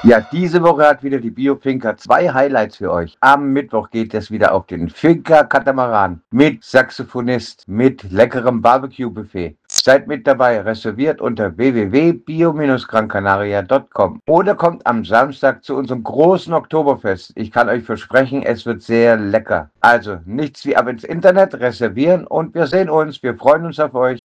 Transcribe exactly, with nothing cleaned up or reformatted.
Ja, diese Woche hat wieder die Biofinca zwei Highlights für euch. Am Mittwoch geht es wieder auf den Finca Katamaran mit Saxophonist, mit leckerem Barbecue-Buffet. Seid mit dabei, reserviert unter w w w punkt bio Bindestrich gran canaria punkt com oder kommt am Samstag zu unserem großen Oktoberfest. Ich kann euch versprechen, es wird sehr lecker. Also nichts wie ab ins Internet, reservieren und wir sehen uns. Wir freuen uns auf euch.